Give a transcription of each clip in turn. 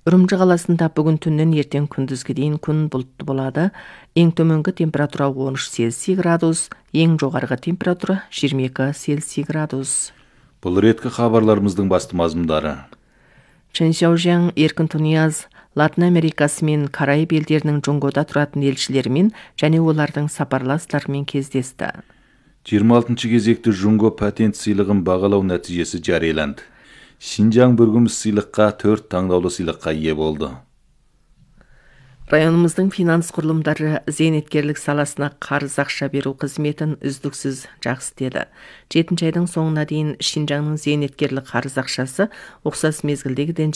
Үрімжі қаласында бүгін түннен ертең күндізге дейін күн бұлтты болады. Ең төменгі температура 13 Цельсий градус, ең жоғарғы температура 22 Цельсий градус. Бұл реткі хабарларымыздың басты мазмұндары. Чэньшяожяң Еркін Тунияз Латын Америкасы мен Караиб елдерінің Джунгода тұратын елшілерімен және олардың сапарластарымен кездесті. 26 кезекті Джунго патент сыйлығын бағалау нәтижесі жарияланды. Шинжаң бүргіміз сыйлыққа 4 таңдаулы сыйлыққа ие болды. Районымыздың финанс құрылымдары зейнеткерлік саласына қарыз ақша беру қызметін үздіксіз жақсы деді. 7 айдың соңына дейін Шинжаңның зейнеткерлік қарыз ақшасы ұқсас мезгілдегіден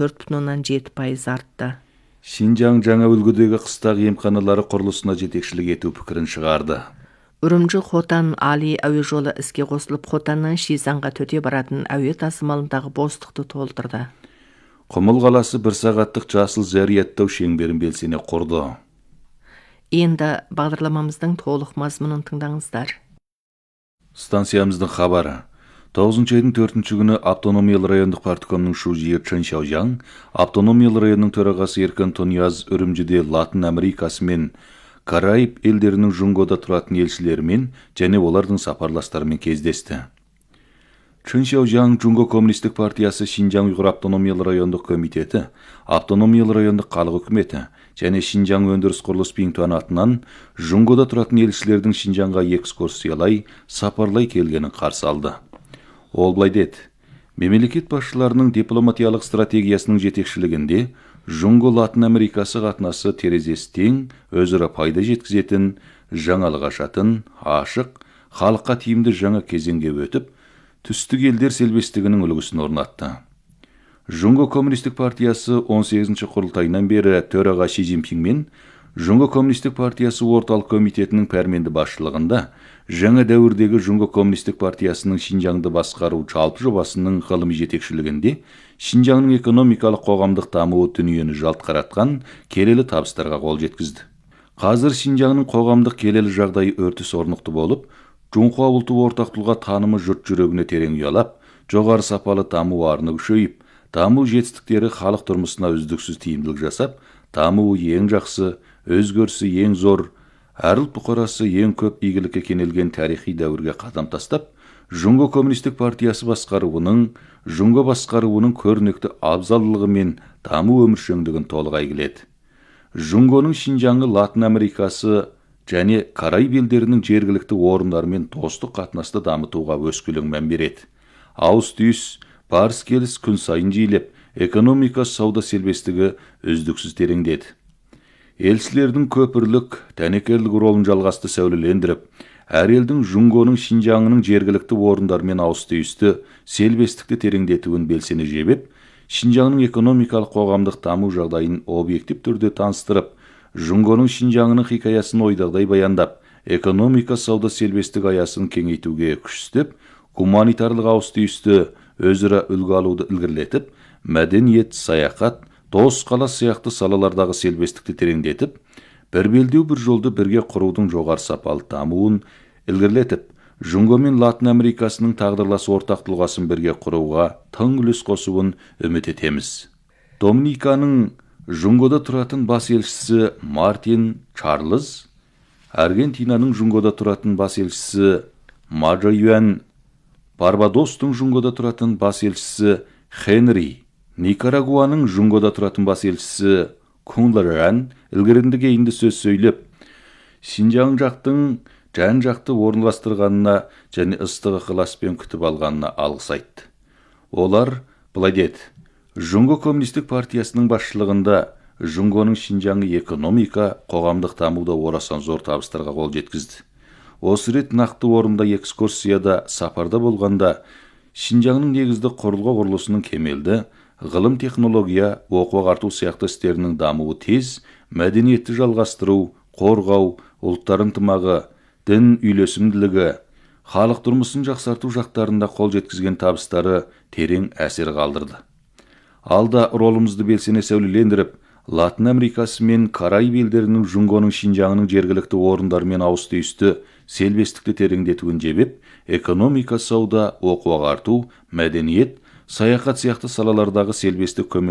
24,7% артты. Шинжаң жаңа үлгідегі қыстақ емханалары құрылысына жетекшілік ету пікірін шығарды. Үрімжі Хотан Али әуе жолы іске қосылып, Хотаннан Шизанға төте баратын әуе тасымалындағы бостықты толтырды. Құмыл қаласы 1 сағаттық жасыл зарядтау шеңберін белсене құрды. Енді бағдарламамыздың толық мазмұнын тыңдаңыздар. Станциямыздың хабары. 9 айдың 4 күні автономиялы райондық парткомның шужиы Чэньшяожяң, автономиялы районның төрағасы Еркін Тунияз үрімжіде Латын Америкасы мен Караиб елдерінің Джунгода тұратын елшілерімен және олардың сапарластарымен кездесті. Чэньшяожяң Джунго Коммунистік партиясы Шинжаң Уйғыр автономиялы райондық комитеті, автономиялы райондық халық үкіметі және Шинжаң өндіріс құрылыс бинтуан атынан Джунгода тұратын елшілердің Шинжаңға экскурсиялай, сапарлай келгенін қарсы алды. Ол былай деді: мемлекет басшыларының дипломатиялық стратегиясының жетекшілігінде Джунго Латын Америкасы қатынасы терезесі тең, өзара пайда жеткізетін, жаңалық ашатын, ашық, халыққа тиімді жаңа кезеңге өтіп, түстік елдер селбестігінің үлгісін орнатты. Джунго Коммунистік партиясы 18-ші құрылтайынан бері төраға Ши Цзиньпин мен Джунго Коммунистік партиясы орталық комитетінің пәрменді басшылығында жаңа дәуірдегі Джунго Коммунистік партиясының Шинжаңды басқару жалпы жобасының ғылыми жетекшілігінде Шинжаңның экономикалық қоғамдық дамуы дүниені жалт қаратқан келелі табыстарға қол жеткізді. Қазір Шинжаңның қоғамдық келелі жағдайы өртіс орнықты болып, Джунхуа ұлты ортақтылға танымы жұрт жүрегіне терең ұялап, жоғары сапалы даму арыны күшейіп, даму жетістіктері халық тұрмысына үздіксіз тиімділік жасап, дамуы ең жақсы, өзгерісі ең зор, әр ұлт бұқарасы ең көп игілікке кенелген тарихи дәуірге қадам тастап, Джунго Коммунистік партиясы Джунго басқаруының көрнекті абзалдылығы мен даму өміршеңдігін толық әйгіледі. Джунгоның Шинжаңы Латын Америкасы және Караиб елдерінің жергілікті орындарымен достық қатынасты дамытуға өскелең мән береді. Ауыс-түйіс, барыс-келіс күн сайын жиілеп, экономика сауда селбестігі үздіксіз тереңдеді. Елшілердің көпірлік, тәнекерлік ролын жалғасты сәулелендіріп, әр елдің Джунгоның Шинжаңының жергілікті орындармен ауыс-түйісті, селбестікті тереңдетуін белсене жебеп, Шинжаңның экономикалық қоғамдық даму жағдайын объектив түрде таныстырып, Джунгоның Шинжаңының хикаясын ойдағдай баяндап, экономика сауда селбестік аясын кеңейтуге күш істеп, гуманитарлық ауыс-түйісті өзара үлгі алуды ілгерілетіп, мәдениет, саяхат, дос қала сияқты салалардағы селбестікті тереңдетіп, бір белдеу бір жолды бірге құрудың жоғары сапалы дамуын ілгерілетіп, Джунго мен Латын Америкасының тағдырлас ортақ тұлғасын бірге құруға тың үлес қосуын үміт етеміз. Доминиканың Джунгода тұратын бас елшісі Мартин Чарльз, Аргентинаның Джунгода тұратын бас елшісі Маджо Юэн, Барбадостың Джунгода тұратын бас елшісі Хенри, Никарагуаның Джунгода тұратын бас елшісі Кунларан ілгерінді кейінді сөз сөйлеп, Шинжаң жақтың жан-жақты орналастырғанына және ыстық ықыласпен күтіп алғанына алғыс айтты. Олар былай деді: Джунго Коммунистік партиясының басшылығында Джунгоның Шинжаңы экономика, қоғамдық дамуда орасан зор табыстарға қол жеткізді. Осы рет нақты орында экскурсияда, сапарда болғанда Шинжаңның негізді құрылысының кемелді, ғылым, технология, оқу-ағарту сияқты істерінің дамуы тез, мәдениетті жалғастыру, қорғау, ұлттар ынтымағы, дін үйлесімділігі, халық тұрмысын жақсарту жақтарында қол жеткізген табыстары терең әсер қалдырды. Алда ролымызды белсене сәулелендіріп, Латын Америкасы мен Караиб елдерінің Джунгоның Шинжаңының жергілікті орындармен ауыс-түйісті, селбестікті тереңдетуін жебеп, экономика, сауда, оқу-ағарту, мәдениет, саяхат сияқты салалардағы селбестік көмек